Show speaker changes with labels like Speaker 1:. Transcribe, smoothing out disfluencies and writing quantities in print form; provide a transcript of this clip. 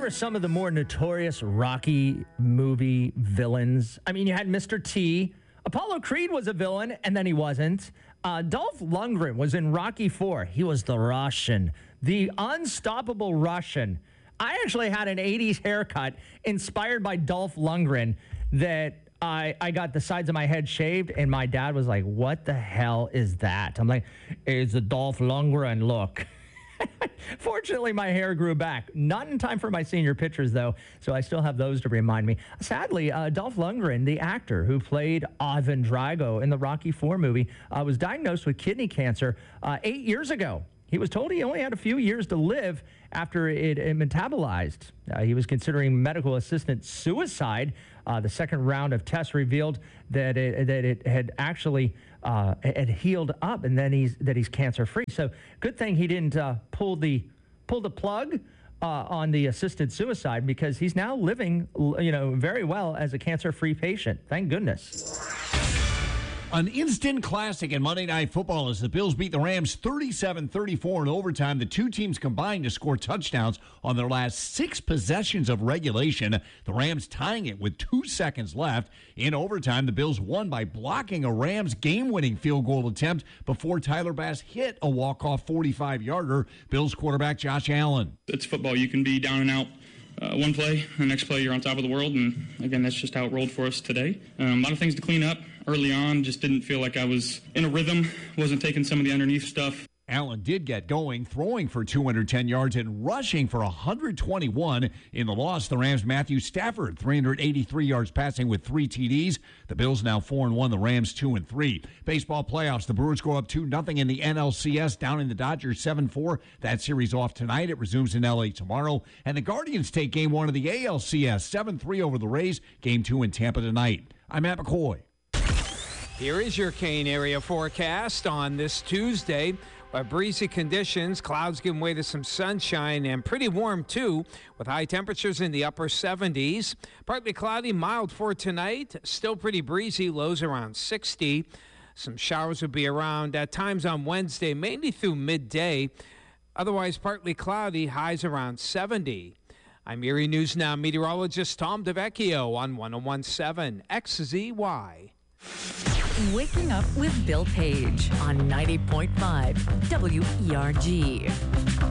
Speaker 1: over some of the more notorious Rocky movie villains. I mean, you had Mr. T. Apollo Creed was a villain, and then he wasn't. Dolph Lundgren was in Rocky IV. He was the Russian, the unstoppable Russian. I actually had an 80s haircut inspired by Dolph Lundgren that I got the sides of my head shaved, and my dad was like, what the hell is that? I'm like, it's a Dolph Lundgren look. Fortunately, my hair grew back. Not in time for my senior pictures, though, so I still have those to remind me. Sadly, Dolph Lundgren, the actor who played Ivan Drago in the Rocky IV movie, was diagnosed with kidney cancer 8 years ago. He was told he only had a few years to live after it metabolized. He was considering medical assisted suicide. The second round of tests revealed that it had actually had healed up, and then he's cancer free. So good thing he didn't pull the plug on the assisted suicide, because he's now living very well as a cancer free patient. Thank goodness.
Speaker 2: An instant classic in Monday Night Football as the Bills beat the Rams 37-34 in overtime. The two teams combined to score touchdowns on their last 6 possessions of regulation. The Rams tying it with 2 seconds left. In overtime, the Bills won by blocking a Rams game-winning field goal attempt before Tyler Bass hit a walk-off 45-yarder. Bills quarterback Josh Allen.
Speaker 3: It's football. You can be down and out. One play, the next play you're on top of the world, and again, that's just how it rolled for us today. A lot of things to clean up early on, just didn't feel like I was in a rhythm, wasn't taking some of the underneath stuff.
Speaker 2: Allen did get going, throwing for 210 yards and rushing for 121. In the loss, the Rams' Matthew Stafford, 383 yards passing with 3 TDs. The Bills now 4-1, the Rams 2-3. Baseball playoffs, the Brewers go up 2-0 in the NLCS, down in the Dodgers 7-4. That series off tonight. It resumes in L.A. tomorrow. And the Guardians take Game 1 of the ALCS, 7-3 over the Rays. Game 2 in Tampa tonight. I'm Matt McCoy.
Speaker 4: Here is your Kane area forecast on this Tuesday. Breezy conditions, clouds giving way to some sunshine, and pretty warm too, with high temperatures in the upper 70s. Partly cloudy, mild for tonight. Still pretty breezy, lows around 60. Some showers will be around at times on Wednesday, mainly through midday. Otherwise, partly cloudy, highs around 70. I'm Erie News Now meteorologist Tom DeVecchio on 101.7 XZY.
Speaker 5: Waking up with Bill Page on 90.5 WERG.